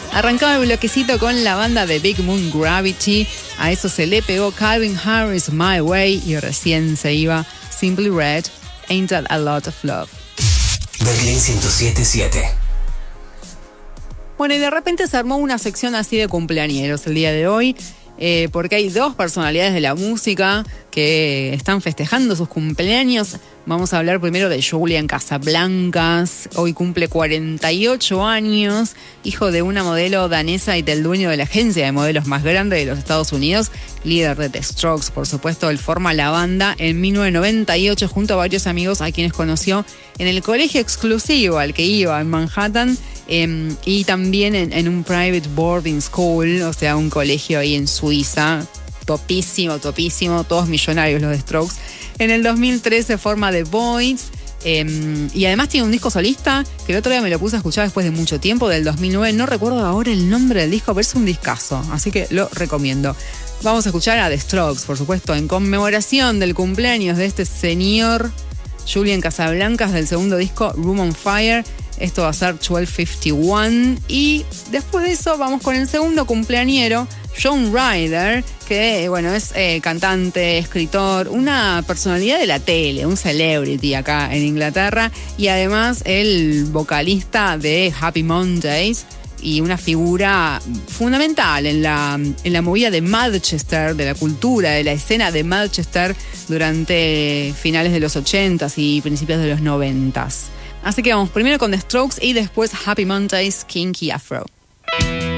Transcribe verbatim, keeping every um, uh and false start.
Arrancaba el bloquecito con la banda de Big Moon Gravity. A eso se le pegó Calvin Harris, My Way. Y recién se iba Simply Red, Ain't That a Lot of Love. Berlín ciento siete punto siete. Bueno, y de repente se armó una sección así de cumpleañeros el día de hoy. Eh, porque hay dos personalidades de la música que están festejando sus cumpleaños. Vamos a hablar primero de Julian Casablancas. Hoy cumple cuarenta y ocho años, hijo de una modelo danesa y del dueño de la agencia de modelos más grande de los Estados Unidos, líder de The Strokes, por supuesto. Él forma la banda en mil novecientos noventa y ocho junto a varios amigos a quienes conoció en el colegio exclusivo al que iba en Manhattan. Eh, y también en, en un private boarding school, o sea, un colegio ahí en Suiza, topísimo, topísimo, todos millonarios los de Strokes. En el dos mil trece forma The Voids, eh, y además tiene un disco solista, que el otro día me lo puse a escuchar después de mucho tiempo, del dos mil nueve, no recuerdo ahora el nombre del disco, pero es un discazo, así que lo recomiendo. Vamos a escuchar a The Strokes, por supuesto, en conmemoración del cumpleaños de este señor Julian Casablancas, del segundo disco Room on Fire. Esto va a ser doce cincuenta y uno. Y después de eso vamos con el segundo cumpleañero, John Ryder, que bueno, es eh, cantante, escritor, una personalidad de la tele, un celebrity acá en Inglaterra, y además el vocalista de Happy Mondays y una figura fundamental en la, en la movida de Manchester, de la cultura, de la escena de Manchester durante finales de los ochentas y principios de los noventas. Así que vamos primero con The Strokes y después Happy Mondays, Kinky Afro.